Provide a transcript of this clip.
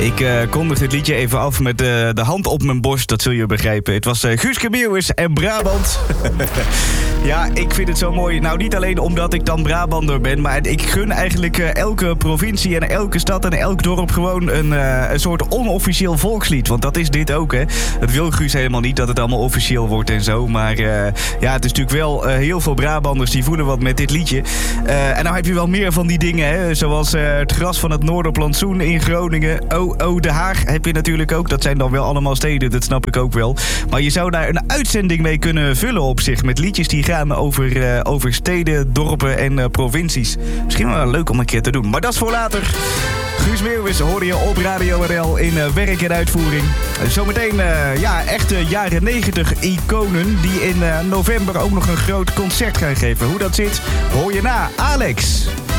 Ik kondig dit liedje even af met de hand op mijn borst, dat zul je begrijpen. Het was Guuske Meeuwis en Brabant. Ja, ik vind het zo mooi. Nou, niet alleen omdat ik dan Brabander ben, maar ik gun eigenlijk elke provincie en elke stad en elk dorp gewoon een soort onofficieel volkslied. Want dat is dit ook, hè. Dat wil Guus helemaal niet, dat het allemaal officieel wordt en zo. Maar ja, het is natuurlijk wel heel veel Brabanders die voelen wat met dit liedje. En nou heb je wel meer van die dingen, hè. Zoals het gras van het Noorderplantsoen in Groningen. Oh, Den Haag heb je natuurlijk ook. Dat zijn dan wel allemaal steden, dat snap ik ook wel. Maar je zou daar een uitzending mee kunnen vullen op zich. Met liedjes die gaan over steden, dorpen en provincies. Misschien wel leuk om een keer te doen. Maar dat is voor later. Guus Meeuwis hoorde je op Radio RL in werk en uitvoering. Zometeen echte jaren 90 iconen die in november ook nog een groot concert gaan geven. Hoe dat zit, hoor je na Alex.